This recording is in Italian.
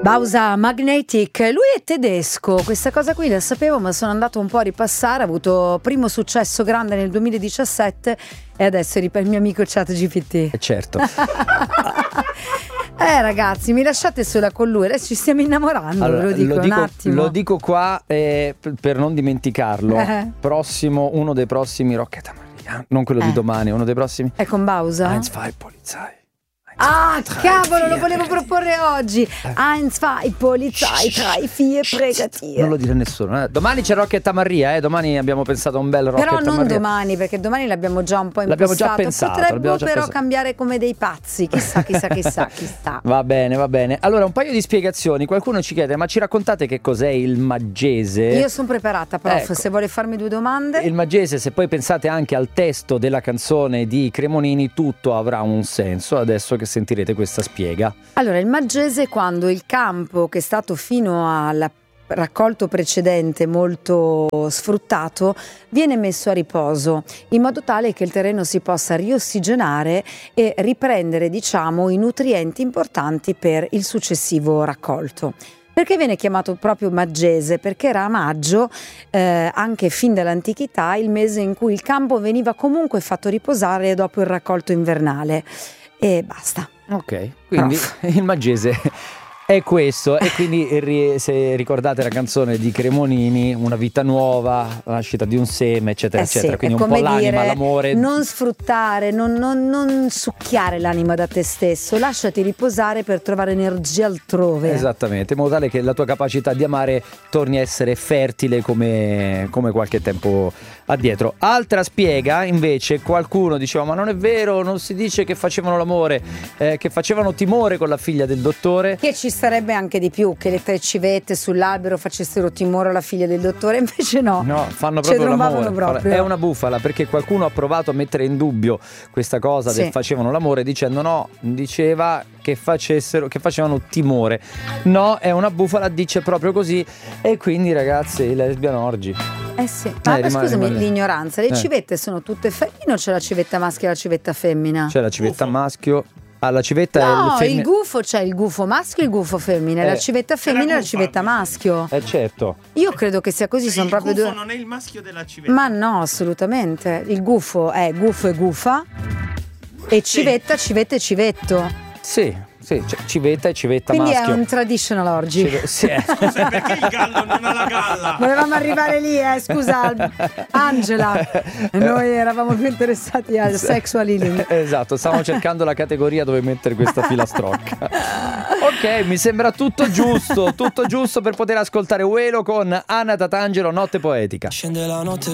Bausa Magnetic, lui è tedesco, questa cosa qui la sapevo, ma sono andato un po' a ripassare, ha avuto primo successo grande nel 2017 e adesso è il mio amico ChatGPT. Certo. Ragazzi, mi lasciate sola con lui, adesso ci stiamo innamorando, Allora, ve lo dico un attimo. Lo dico qua per non dimenticarlo. Uno dei prossimi Rocket Amaria, non quello di domani, uno dei prossimi. È con Bausa? 1, 2, Polizei. Ah, cavolo, lo volevo proporre oggi. 1, 2, Polizei, 3, 4, pregati. Non lo dire a nessuno. Domani c'è Rocket Amaria, domani abbiamo pensato a un bel Rocket Amaria. Però non domani, perché domani l'abbiamo già un po' impostato. L'abbiamo già pensato. Potrebbe però cambiare come dei pazzi. Chissà. Va bene. Allora, un paio di spiegazioni. Qualcuno ci chiede, ma ci raccontate che cos'è il maggese? Io sono preparata, prof, ecco. Se vuole farmi 2 domande. Il maggese, se poi pensate anche al testo della canzone di Cremonini, tutto avrà un senso, adesso che sentirete questa spiega. Allora, il maggese è quando il campo che è stato fino al raccolto precedente molto sfruttato viene messo a riposo in modo tale che il terreno si possa riossigenare e riprendere, diciamo, i nutrienti importanti per il successivo raccolto. Perché viene chiamato proprio maggese? Perché era a maggio, anche fin dall'antichità, il mese in cui il campo veniva comunque fatto riposare dopo il raccolto invernale. E basta. Ok, quindi il maggese è questo. E quindi se ricordate la canzone di Cremonini, una vita nuova, la nascita di un seme, eccetera, eccetera. Quindi un po' l'anima, l'amore. Non sfruttare, non succhiare l'anima da te stesso, lasciati riposare per trovare energia altrove. Esattamente, in modo tale che la tua capacità di amare torni a essere fertile come qualche tempo addietro. Altra spiega, invece, qualcuno diceva, ma non è vero, non si dice che facevano l'amore, che facevano timore con la figlia del dottore. Che ci sarebbe anche di più, che le 3 civette sull'albero facessero timore alla figlia del dottore, invece no. No, fanno proprio l'amore. È una bufala, perché qualcuno ha provato a mettere in dubbio questa cosa del facevano l'amore dicendo no, diceva che facevano timore. No, è una bufala, dice proprio così. E quindi, ragazzi, i lesbian orgy. Ma scusami, l'ignoranza, le civette sono tutte femmine o c'è la civetta maschio e la civetta femmina? C'è la civetta maschio. La civetta è il gufo, c'è il gufo maschio e il gufo femmine, la civetta femmina e la civetta maschio. Certo. Io credo che sia così, sono proprio due. Il gufo non è il maschio della civetta. Ma no, assolutamente. Il gufo è gufo e gufa e civetta, civetta e civetto. Sì, civetta e civetta quindi maschio. Quindi è un traditional orgy. Scusa, perché il gallo non ha la galla? Volevamo arrivare lì, scusa Angela. Noi eravamo più interessati al sexual healing. Esatto, stavamo cercando la categoria dove mettere questa filastrocca. Ok, mi sembra tutto giusto per poter ascoltare Uelo con Anna Tatangelo, Notte Poetica. Scende la notte.